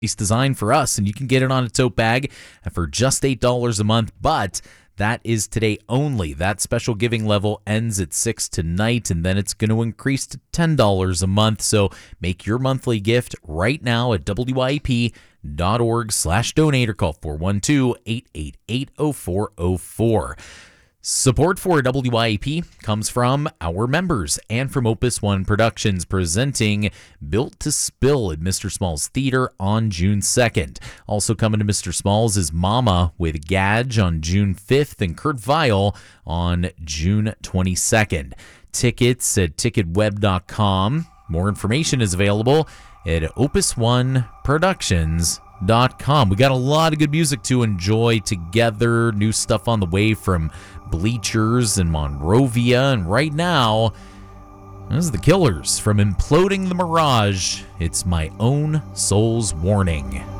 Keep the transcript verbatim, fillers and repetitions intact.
It's designed for us, and you can get it on a tote bag for just eight dollars a month, but that is today only. That special giving level ends at six tonight, and then it's going to increase to ten dollars a month. So make your monthly gift right now at W I E P dot org slash donate or call four one two, eight eight eight, zero four zero four. Support for W I E P comes from our members and from Opus One Productions, presenting Built to Spill at Mister Smalls Theater on June second. Also coming to Mister Smalls is Mama with Gadge on June fifth and Kurt Vile on June twenty-second. Tickets at ticket web dot com. More information is available at opus one productions dot com. We got a lot of good music to enjoy together. New stuff on the way from Bleachers and Monrovia, and right now, this is the Killers from Imploding the Mirage. It's My Own Soul's Warning.